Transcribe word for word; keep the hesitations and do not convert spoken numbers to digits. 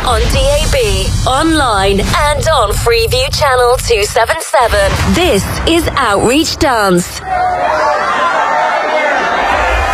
on D A B, online and on Freeview Channel two seventy-seven. This is Outreach Dance.